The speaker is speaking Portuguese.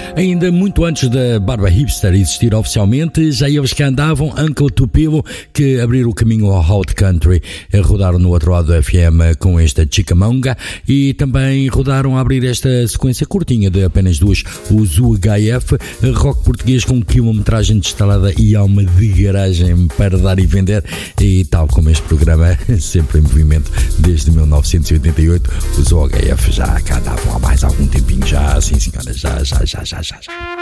Ainda muito antes da Barba Hipster existir oficialmente, já eles que andavam, Uncle Tupelo, que abriram o caminho ao Hot Country, rodaram no outro lado do FM com esta Chickamauga e também rodaram a abrir esta sequência curtinha de apenas duas, os UHF, rock português com quilometragem de estrada e alma de garagem para dar e vender, e tal como este programa, sempre em movimento desde 1988, os UHF já cá andavam há mais algum tempinho já, sim senhora, já.